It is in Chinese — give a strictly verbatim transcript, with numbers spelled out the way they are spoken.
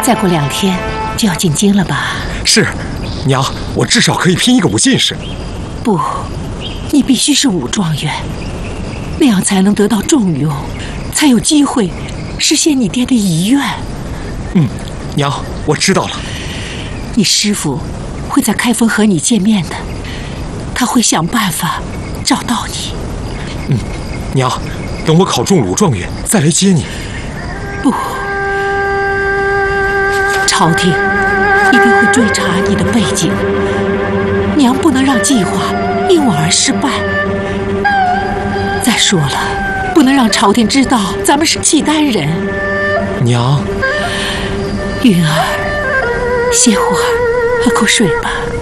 再过两天就要进京了吧？ 是，娘，我至少可以拼一个武进士。 不，你必须是武状元，那样才能得到重用，才有机会实现你爹的遗愿。 嗯，娘，我知道了。 你师父会在开封和你见面的，他会想办法找到你。 嗯，娘，等我考中了武状元再来接你。 不，朝廷一定会追查你的背景，娘不能让计划因我而失败。再说了，不能让朝廷知道咱们是契丹人。 娘， 云儿，歇会儿，喝口水吧。